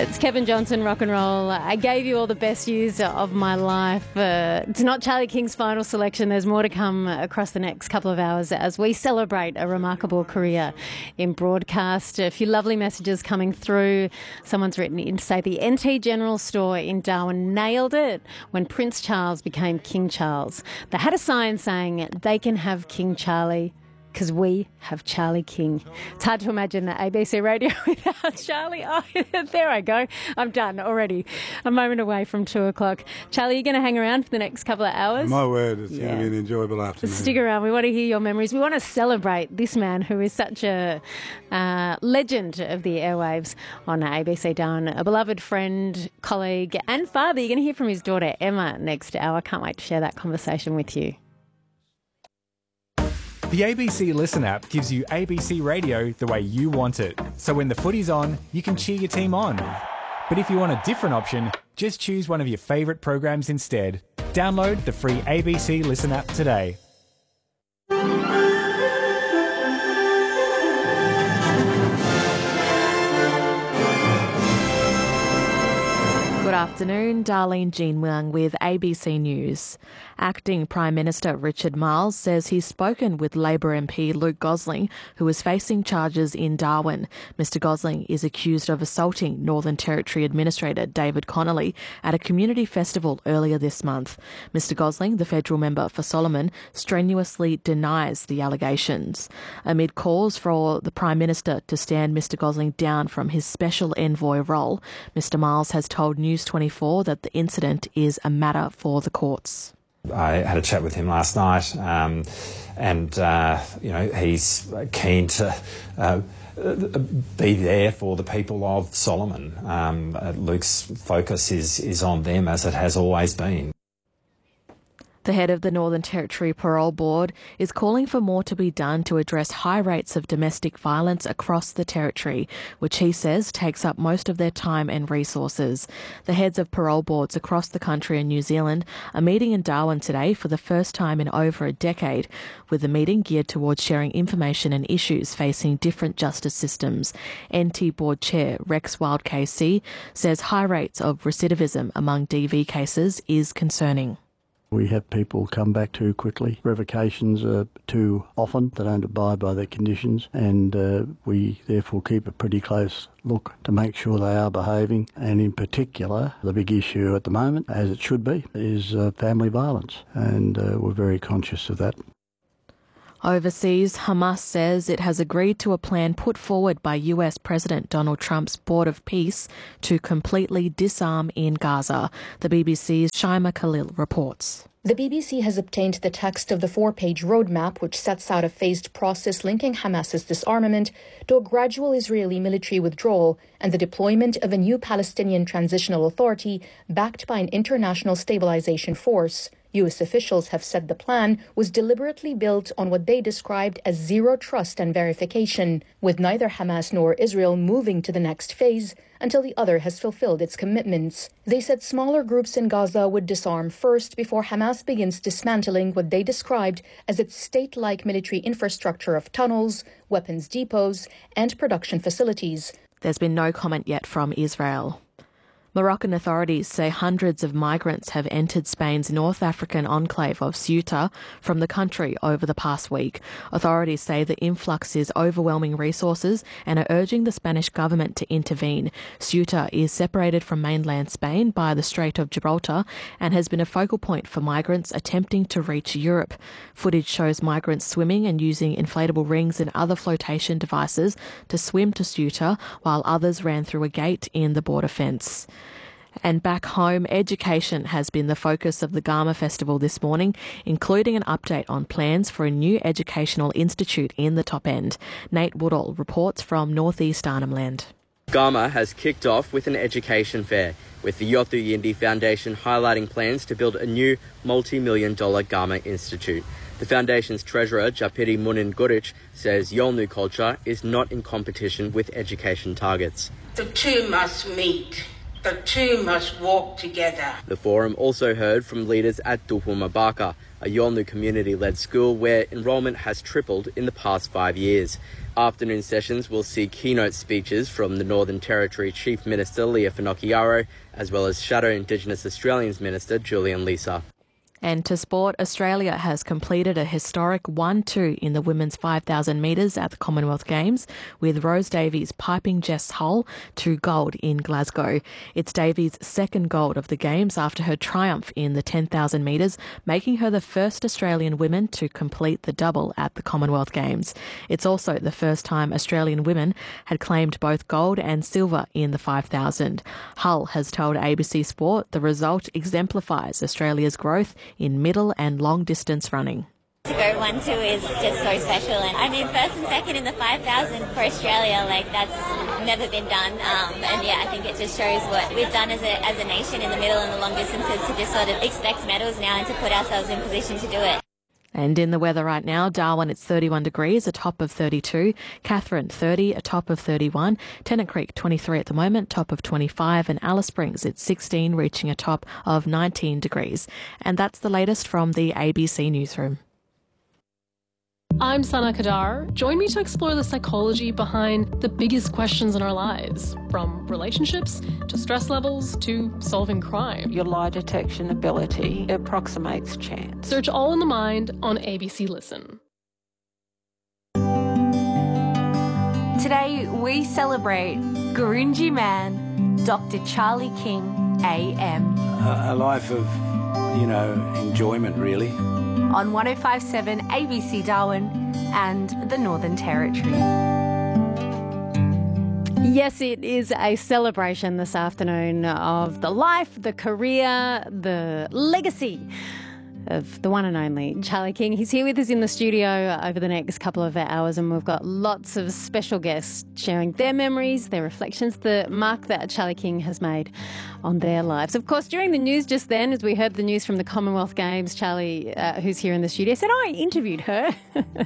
It's Kevin Johnson, rock and roll. I gave you all the best years of my life. It's not Charlie King's final selection. There's more to come across the next couple of hours as we celebrate a remarkable career in broadcast. A few lovely messages coming through. Someone's written in to say the NT General Store in Darwin nailed it when Prince Charles became King Charles. They had a sign saying they can have King Charlie because we have Charlie King. It's hard to imagine ABC Radio without Charlie. Oh, there I go. I'm done already. A moment away from 2 o'clock. Charlie, you're going to hang around for the next couple of hours? My word, it's going to be an enjoyable afternoon. Stick around. We want to hear your memories. We want to celebrate this man who is such a legend of the airwaves on ABC Darwin. A beloved friend, colleague and father. You're going to hear from his daughter, Emma, next hour. I can't wait to share that conversation with you. The ABC Listen app gives you ABC Radio the way you want it. So when the footy's on, you can cheer your team on. But if you want a different option, just choose one of your favourite programs instead. Download the free ABC Listen app today. Good afternoon, Darlene Jean Wang with ABC News. Acting Prime Minister Richard Marles says he's spoken with Labor MP Luke Gosling, who is facing charges in Darwin. Mr Gosling is accused of assaulting Northern Territory Administrator David Connolly at a community festival earlier this month. Mr Gosling, the federal member for Solomon, strenuously denies the allegations. Amid calls for the Prime Minister to stand Mr Gosling down from his special envoy role, Mr Marles has told News 24 that the incident is a matter for the courts. I had a chat with him last night, and he's keen to be there for the people of Solomon. Luke's focus is on them, as it has always been. The head of the Northern Territory Parole Board is calling for more to be done to address high rates of domestic violence across the territory, which he says takes up most of their time and resources. The heads of parole boards across the country and New Zealand are meeting in Darwin today for the first time in over a decade, with the meeting geared towards sharing information and issues facing different justice systems. NT Board Chair Rex Wild KC says high rates of recidivism among DV cases is concerning. We have people come back too quickly. Revocations are too often. They don't abide by their conditions, and we therefore keep a pretty close look to make sure they are behaving. And in particular, the big issue at the moment, as it should be, is family violence, and we're very conscious of that. Overseas, Hamas says it has agreed to a plan put forward by US President Donald Trump's Board of Peace to completely disarm in Gaza. The BBC's Shaima Khalil reports. The BBC has obtained the text of the 4-page roadmap, which sets out a phased process linking Hamas's disarmament to a gradual Israeli military withdrawal and the deployment of a new Palestinian transitional authority backed by an international stabilization force. U.S. officials have said the plan was deliberately built on what they described as zero trust and verification, with neither Hamas nor Israel moving to the next phase until the other has fulfilled its commitments. They said smaller groups in Gaza would disarm first before Hamas begins dismantling what they described as its state-like military infrastructure of tunnels, weapons depots, and production facilities. There's been no comment yet from Israel. Moroccan authorities say hundreds of migrants have entered Spain's North African enclave of Ceuta from the country over the past week. Authorities say the influx is overwhelming resources and are urging the Spanish government to intervene. Ceuta is separated from mainland Spain by the Strait of Gibraltar and has been a focal point for migrants attempting to reach Europe. Footage shows migrants swimming and using inflatable rings and other flotation devices to swim to Ceuta, while others ran through a gate in the border fence. And back home, education has been the focus of the Garma Festival this morning, including an update on plans for a new educational institute in the top end. Nate Woodall reports from northeast Arnhem Land. Garma has kicked off with an education fair, with the Yothu Yindi Foundation highlighting plans to build a new multi-million-dollar Garma Institute. The foundation's treasurer, Japiri Munin Guric, says Yolngu culture is not in competition with education targets. The two must meet. The two must walk together. The forum also heard from leaders at Dupu Mabaka, a Yolngu community-led school where enrolment has tripled in the past 5 years. Afternoon sessions will see keynote speeches from the Northern Territory Chief Minister Leah Finocchiaro, as well as Shadow Indigenous Australians Minister Julian Leeser. And to sport, Australia has completed a historic 1-2 in the women's 5,000 metres at the Commonwealth Games, with Rose Davies piping Jess Hull to gold in Glasgow. It's Davies' second gold of the Games after her triumph in the 10,000 metres, making her the first Australian woman to complete the double at the Commonwealth Games. It's also the first time Australian women had claimed both gold and silver in the 5,000. Hull has told ABC Sport the result exemplifies Australia's growth in middle and long distance running. To go 1-2 is just so special, and I mean first and second in the 5,000 for Australia, like that's never been done, and yeah, I think it just shows what we've done as a nation in the middle and the long distances to just sort of expect medals now and to put ourselves in position to do it. And in the weather right now, Darwin, it's 31 degrees, a top of 32. Katherine, 30, a top of 31. Tennant Creek, 23 at the moment, top of 25. And Alice Springs, it's 16, reaching a top of 19 degrees. And that's the latest from the ABC Newsroom. I'm Sana Kadar. Join me to explore the psychology behind the biggest questions in our lives, from relationships to stress levels to solving crime. Your lie detection ability approximates chance. Search All in the Mind on ABC Listen. Today we celebrate Gurunji man, Dr. Charlie King, AM. A life of, enjoyment really. On 105.7 ABC Darwin and the Northern Territory. Yes, it is a celebration this afternoon of the life, the career, the legacy of the one and only Charlie King. He's here with us in the studio over the next couple of hours, and we've got lots of special guests sharing their memories, their reflections, the mark that Charlie King has made on their lives. Of course, during the news just then, as we heard the news from the Commonwealth Games, Charlie, who's here in the studio, said, I interviewed her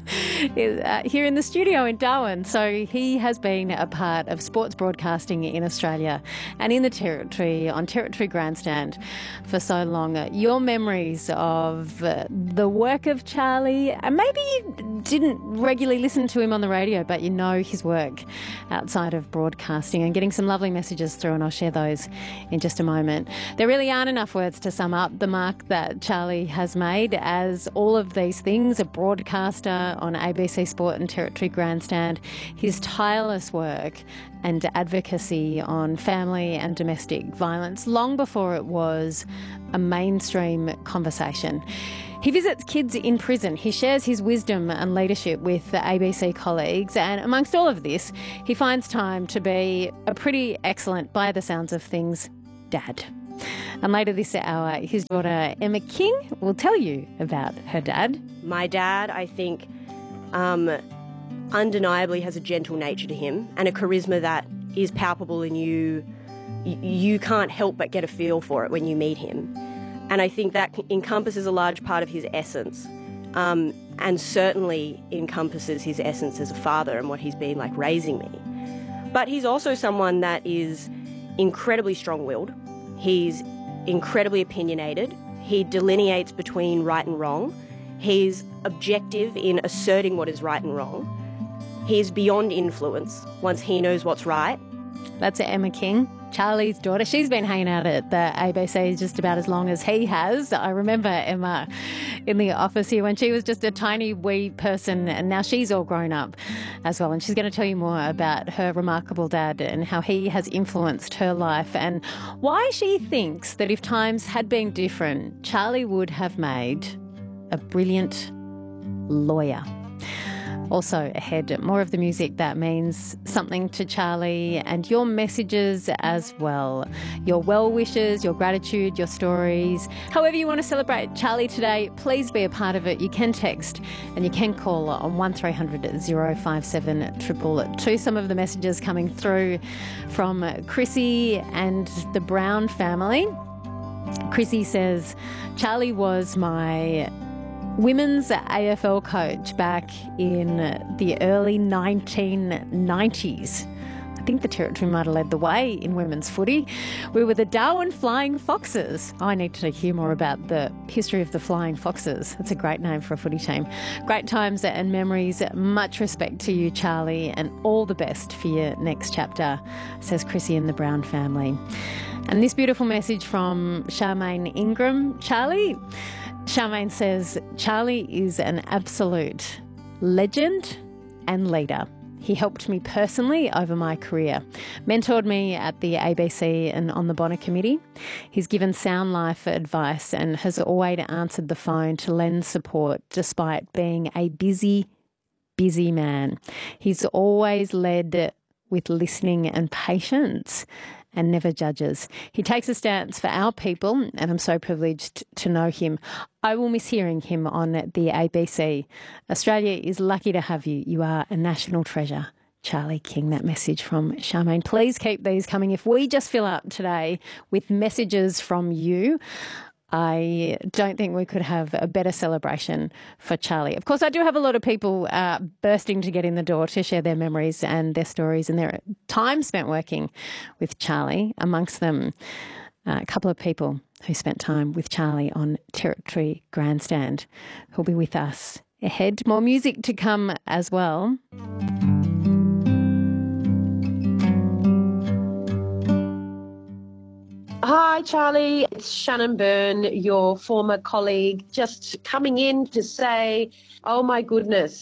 here in the studio in Darwin. So he has been a part of sports broadcasting in Australia and in the Territory, on Territory Grandstand for so long. Your memories of the work of Charlie, and maybe you didn't regularly listen to him on the radio, but you know his work outside of broadcasting, and getting some lovely messages through, and I'll share those in just a moment. There really aren't enough words to sum up the mark that Charlie has made as all of these things, a broadcaster on ABC Sport and Territory Grandstand, his tireless work and advocacy on family and domestic violence long before it was a mainstream conversation. He visits kids in prison. He shares his wisdom and leadership with the ABC colleagues, and amongst all of this, he finds time to be a pretty excellent, by the sounds of things, dad. And later this hour, his daughter Emma King will tell you about her dad. My dad, I think, undeniably has a gentle nature to him and a charisma that is palpable, and you can't help but get a feel for it when you meet him. And I think that encompasses a large part of his essence, and certainly encompasses his essence as a father and what he's been like raising me. But he's also someone that is incredibly strong-willed. He's incredibly opinionated. He delineates between right and wrong. He's objective in asserting what is right and wrong. He's beyond influence once he knows what's right. That's Emma King, Charlie's daughter. She's been hanging out at the ABC just about as long as he has. I remember Emma in the office here when she was just a tiny wee person, and now she's all grown up as well. And she's going to tell you more about her remarkable dad and how he has influenced her life, and why she thinks that if times had been different, Charlie would have made a brilliant lawyer. Also ahead, more of the music that means something to Charlie, and your messages as well. Your well wishes, your gratitude, your stories. However you want to celebrate Charlie today, please be a part of it. You can text and you can call on 1300 057 222. Some of the messages coming through from Chrissy and the Brown family. Chrissy says, Charlie was my women's AFL coach back in the early 1990s. think the Territory might have led the way in women's footy. We were the Darwin Flying Foxes. I need to hear more about the history of the Flying Foxes. That's a great name for a footy team. Great times and memories. Much respect to you, Charlie, and all the best for your next chapter, says Chrissy and the Brown family. And this beautiful message from Charmaine Ingram. Charmaine says, Charlie is an absolute legend and leader. He helped me personally over my career, mentored me at the ABC and on the Bonner Committee. He's given sound life advice and has always answered the phone to lend support despite being a busy man. He's always led with listening and patience and never judges. He takes a stance for our people, and I'm so privileged to know him. I will miss hearing him on the ABC. Australia is lucky to have you. You are a national treasure. Charlie King, that message from Charmaine. Please keep these coming. If we just fill up today with messages from you, I don't think we could have a better celebration for Charlie. Of course, I do have a lot of people bursting to get in the door to share their memories and their stories and their time spent working with Charlie. Amongst them, a couple of people who spent time with Charlie on Territory Grandstand who'll be with us ahead. More music to come as well. Hi, Charlie. It's Shannon Byrne, your former colleague, just coming in to say, oh, my goodness,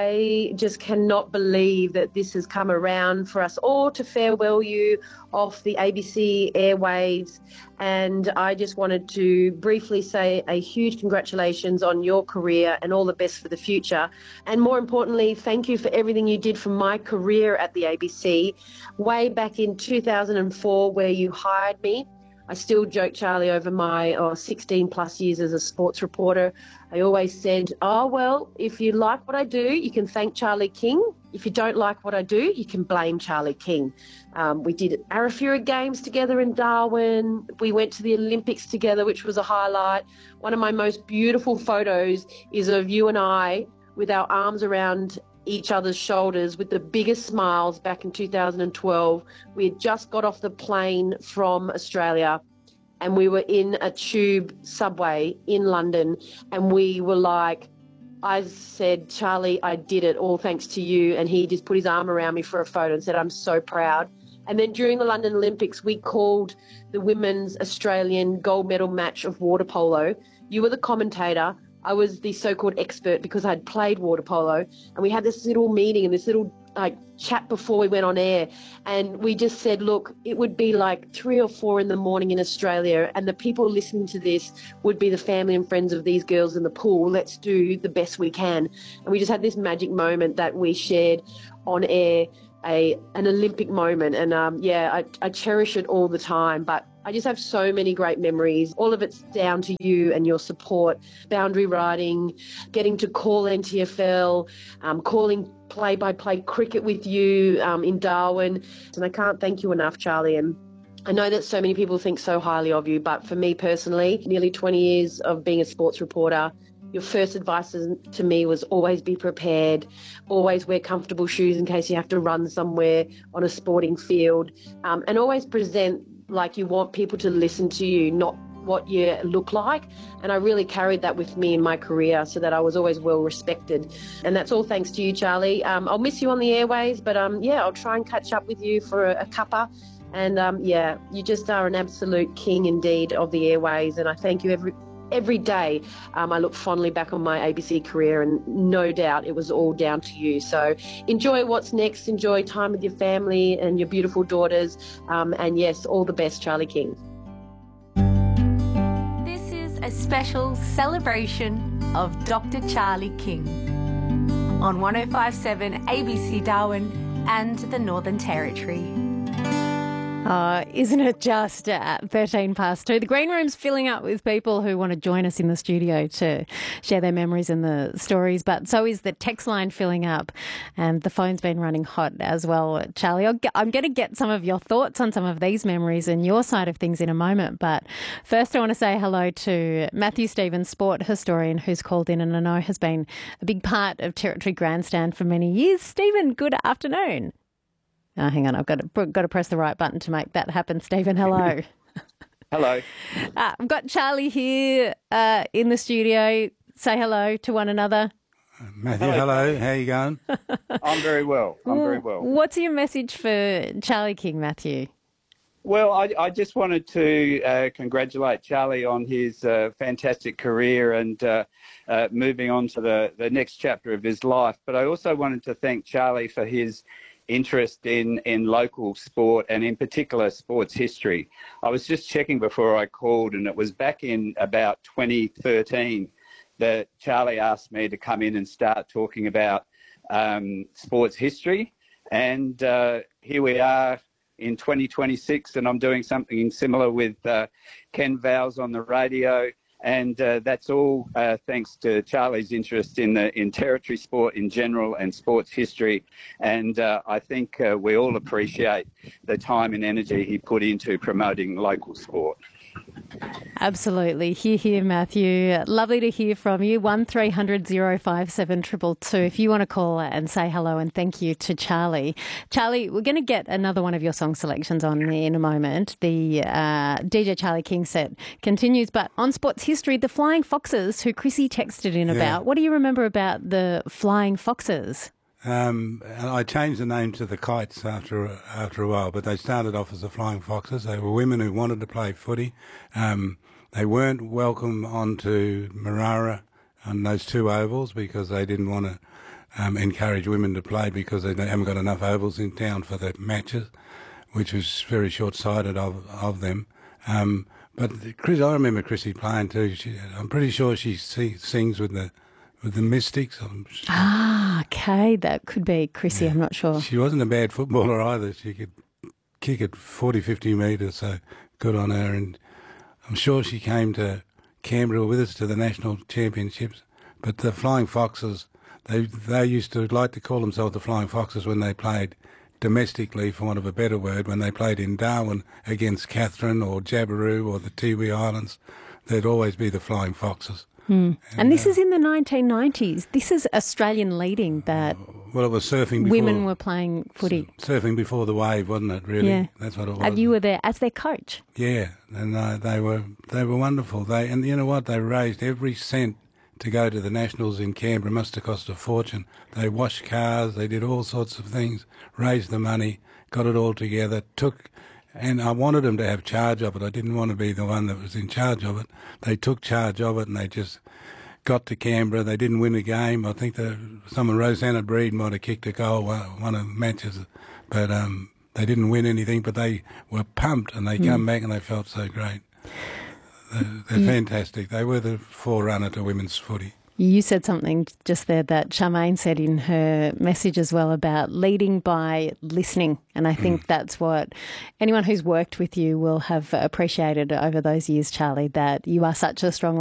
I just cannot believe that this has come around for us all to farewell you off the ABC airwaves. And I just wanted to briefly say a huge congratulations on your career and all the best for the future. And more importantly, thank you for everything you did for my career at the ABC way back in 2004 where you hired me. I still joke, Charlie, over my 16 plus years as a sports reporter. I always said, oh, well, if you like what I do, you can thank Charlie King. If you don't like what I do, you can blame Charlie King. We did Arafura Games together in Darwin. We went to the Olympics together, which was a highlight. One of my most beautiful photos is of you and I with our arms around each other's shoulders with the biggest smiles back in 2012. We had just got off the plane from Australia and we were in a tube subway in London and we were like, I said, Charlie, I did it, all thanks to you. And he just put his arm around me for a photo and said, I'm so proud. And then during the London Olympics, we called the women's Australian gold medal match of water polo. You were the commentator. I was the so-called expert because I'd played water polo, and we had this little meeting and this little chat before we went on air, and we just said, look, it would be like 3 or 4 in the morning in Australia and the people listening to this would be the family and friends of these girls in the pool. Let's do the best we can. And we just had this magic moment that we shared on air, an Olympic moment, and I cherish it all the time. But I just have so many great memories. All of it's down to you and your support. Boundary riding, getting to call NTFL, calling play-by-play cricket with you in Darwin. And I can't thank you enough, Charlie. And I know that so many people think so highly of you, but for me personally, nearly 20 years of being a sports reporter, your first advice to me was always be prepared, always wear comfortable shoes in case you have to run somewhere on a sporting field, and always present like you want people to listen to you, not what you look like. And I really carried that with me in my career so that I was always well respected. And that's all thanks to you, Charlie. I'll miss you on the airways, but I'll try and catch up with you for a cuppa. And you just are an absolute king indeed of the airways. And I thank you every day. I look fondly back on my ABC career, and no doubt it was all down to you. So enjoy what's next. Enjoy time with your family and your beautiful daughters. And yes, all the best, Charlie King. This is a special celebration of Dr. Charlie King on 105.7 ABC Darwin and the Northern Territory. Isn't it just 13 past 2? The green room's filling up with people who want to join us in the studio to share their memories and the stories, but so is the text line filling up, and the phone's been running hot as well. Charlie, I'm going to get some of your thoughts on some of these memories and your side of things in a moment, but first I want to say hello to Matthew Stevens, sport historian, who's called in and I know has been a big part of Territory Grandstand for many years. Stephen, good afternoon. Hang on, I've got to press the right button to make that happen. Stephen, hello. Hello. I've got Charlie here in the studio. Say hello to one another. Matthew, hello. How are you going? I'm very well. What's your message for Charlie King, Matthew? Well, I just wanted to congratulate Charlie on his fantastic career and moving on to the next chapter of his life. But I also wanted to thank Charlie for his interest in local sport and in particular sports history. I was just checking before I called, and it was back in about 2013 that Charlie asked me to come in and start talking about sports history. And here we are in 2026, and I'm doing something similar with Ken Vowles on the radio. And that's all thanks to Charlie's interest in territory sport in general and sports history. And I think we all appreciate the time and energy he put into promoting local sport. Absolutely. Hear, Matthew. Lovely to hear from you. 1300 057 222 if you want to call and say hello and thank you to Charlie. Charlie, we're going to get another one of your song selections on in a moment. The DJ Charlie King set continues, but on sports history, the Flying Foxes, who Chrissy texted in about. What do you remember about the Flying Foxes? I changed the name to the Kites after a while, but they started off as the Flying Foxes. They were women who wanted to play footy. They weren't welcome onto Marara on those two ovals because they didn't want to encourage women to play because they haven't got enough ovals in town for the matches, which was very short-sighted of them. But Chris, I remember Chrissy playing too. I'm pretty sure she sings with the Mystics. Okay, that could be Chrissy, I'm not sure. She wasn't a bad footballer either. She could kick it 40, 50 metres, so good on her. And I'm sure she came to Canberra with us to the national championships. But the Flying Foxes, they used to like to call themselves the Flying Foxes when they played domestically, for want of a better word, when they played in Darwin against Katherine or Jabiru or the Tiwi Islands. They'd always be the Flying Foxes. And this is in the 1990s. This is Australian leading that. Well, it was surfing before. Women were playing footy. Surfing before the wave, wasn't it, really? Yeah. That's what it was. And you were there as their coach. Yeah, and they were wonderful. And you know what? They raised every cent to go to the Nationals in Canberra. It must have cost a fortune. They washed cars, they did all sorts of things, raised the money, got it all together, and I wanted them to have charge of it. I didn't want to be the one that was in charge of it. They took charge of it and they just got to Canberra. They didn't win a game. I think Rosanna Breed might have kicked a goal one of the matches, but they didn't win anything. But they were pumped and they come back and they felt so great. They're fantastic. They were the forerunner to women's footy. You said something just there that Charmaine said in her message as well about leading by listening. And I think that's what anyone who's worked with you will have appreciated over those years, Charlie, that you are such a strong